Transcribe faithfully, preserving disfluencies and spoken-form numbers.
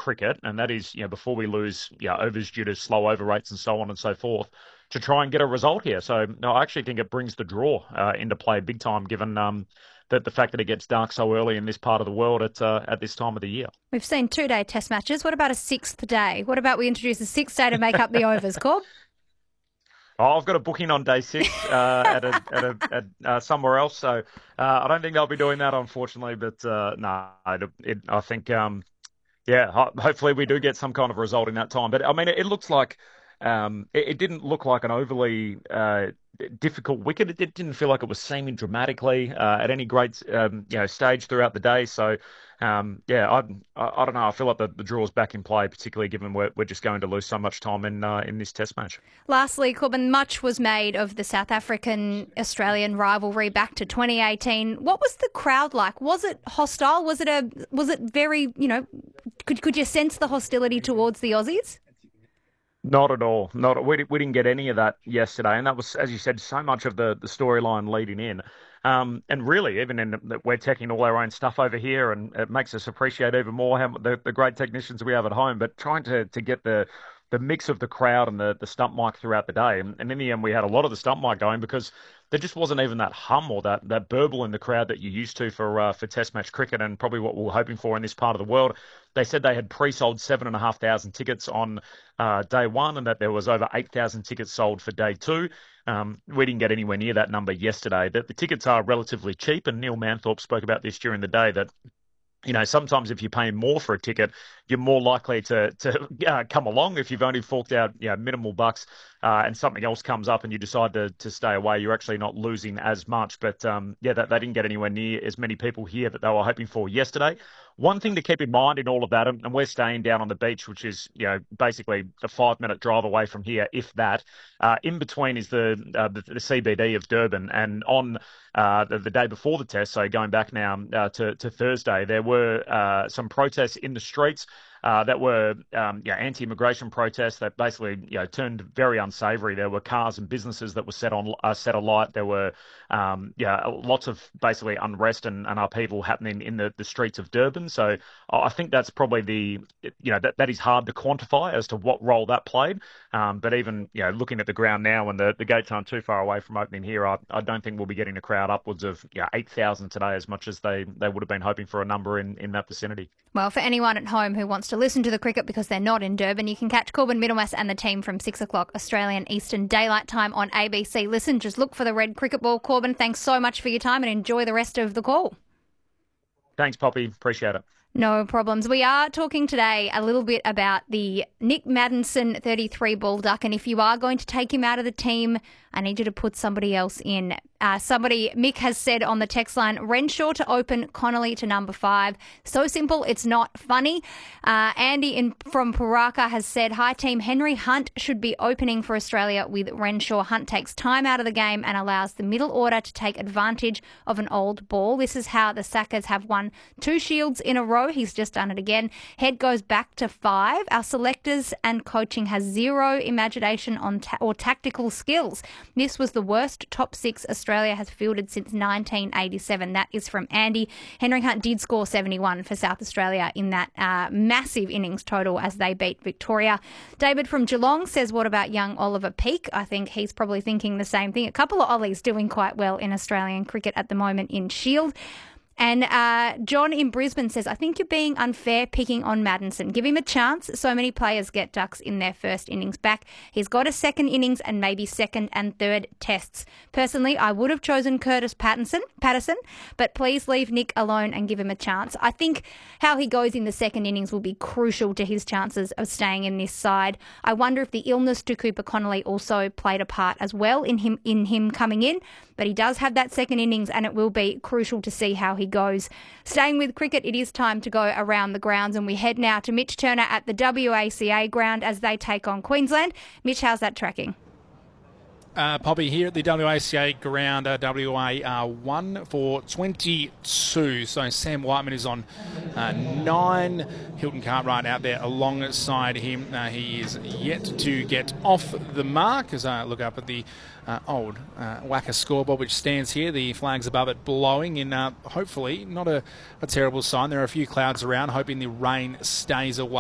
cricket, and that is, you know, before we lose, you know, overs due to slow over rates and so on and so forth, to try and get a result here. So, no, I actually think it brings the draw uh, into play big time, given um, that the fact that it gets dark so early in this part of the world at uh, at this time of the year. We've seen two-day test matches. What about a sixth day? What about we introduce a sixth day to make up the overs, Corb? Oh, I've got a booking on day six uh, at a, at, a, at uh, somewhere else, so uh, I don't think they'll be doing that, unfortunately. But uh, no, it, it, I think, um, yeah, ho- hopefully we do get some kind of result in that time. But I mean, it, it looks like um, it, it didn't look like an overly uh, difficult wicket. It, it didn't feel like it was seaming dramatically uh, at any great um, you know stage throughout the day. So. Um, yeah, I, I I don't know. I feel like the, the draw's back in play, particularly given we're, we're just going to lose so much time in uh, in this Test match. Lastly, Corbin, much was made of the South African-Australian rivalry back to twenty eighteen. What was the crowd like? Was it hostile? Was it a was it very, you know, could could you sense the hostility towards the Aussies? Not at all. Not we, we didn't get any of that yesterday, and that was, as you said, so much of the, the storyline leading in. Um, and really, even in that we're taking all our own stuff over here, and it makes us appreciate even more how the, the great technicians we have at home. But trying to, to get the the mix of the crowd and the, the stump mic throughout the day, and, and in the end, we had a lot of the stump mic going because there just wasn't even that hum or that, that burble in the crowd that you're used to for uh, for Test match cricket, and probably what we we're hoping for in this part of the world. They said they had pre-sold seven and a half thousand tickets on uh, day one, and that there was over eight thousand tickets sold for day two. Um, we didn't get anywhere near that number yesterday. The, the tickets are relatively cheap, and Neil Manthorpe spoke about this during the day that, you know, sometimes if you're paying more for a ticket, you're more likely to to uh, come along. If you've only forked out, you know, minimal bucks uh, and something else comes up and you decide to, to stay away, you're actually not losing as much. But um, yeah, that, they didn't get anywhere near as many people here that they were hoping for yesterday. One thing to keep in mind in all of that, and we're staying down on the beach, which is, you know, basically a five-minute drive away from here, if that. Uh, in between is the, uh, the the C B D of Durban, and on uh, the, the day before the test, so going back now uh, to, to Thursday, there were uh, some protests in the streets. Uh, that were um, yeah, anti-immigration protests that basically, you know, turned very unsavoury. There were cars and businesses that were set on uh, set alight. There were um, yeah, lots of basically unrest and, and upheaval happening in the, the streets of Durban. So I think that's probably the, you know, that, that is hard to quantify as to what role that played. Um, but even, you know, looking at the ground now, and the, the gates aren't too far away from opening here, I, I don't think we'll be getting a crowd upwards of you know, eight thousand today, as much as they, they would have been hoping for a number in, in that vicinity. Well, for anyone at home who wants to listen to the cricket because they're not in Durban, you can catch Corbin Middlemass and the team from six o'clock Australian Eastern Daylight Time on A B C. Listen, just look for the red cricket ball. Corbin, thanks so much for your time and enjoy the rest of the call. Thanks, Poppy. Appreciate it. No problems. We are talking today a little bit about the Nick Maddinson thirty-three ball duck, and if you are going to take him out of the team, I need you to put somebody else in. Uh, somebody, Mick has said on the text line, Renshaw to open, Connolly to number five. So simple, it's not funny. Uh, Andy in, from Paraka has said, hi team, Henry Hunt should be opening for Australia with Renshaw. Hunt takes time out of the game and allows the middle order to take advantage of an old ball. This is how the Sackers have won two Shields in a row. He's just done it again. Head goes back to five. Our selectors and coaching has zero imagination on ta- or tactical skills. This was the worst top six Australia has fielded since nineteen eighty-seven. That is from Andy. Henry Hunt did score seventy-one for South Australia in that uh, massive innings total as they beat Victoria. David from Geelong says, what about young Oliver Peake? I think he's probably thinking the same thing. A couple of Ollies doing quite well in Australian cricket at the moment in Shield. And uh, John in Brisbane says, I think you're being unfair picking on Maddinson. Give him a chance. So many players get ducks in their first innings back. He's got a second innings and maybe second and third tests. Personally, I would have chosen Curtis Patterson, Patterson, but please leave Nick alone and give him a chance. I think how he goes in the second innings will be crucial to his chances of staying in this side. I wonder if the illness to Cooper Connolly also played a part as well in him in him coming in. But he does have that second innings and it will be crucial to see how he goes. Staying with cricket, it is time to go around the grounds, and we head now to Mitch Turner at the W A C A ground as they take on Queensland. Mitch, how's that tracking? Uh, Poppy here at the W A C A ground, uh, W A are one for twenty-two. So Sam Whiteman is on uh, nine. Hilton Cartwright out there alongside him. Uh, he is yet to get off the mark as I look up at the uh, old uh, Wacker scoreboard, which stands here. The flags above it blowing in, uh, hopefully, not a, a terrible sign. There are a few clouds around, hoping the rain stays away.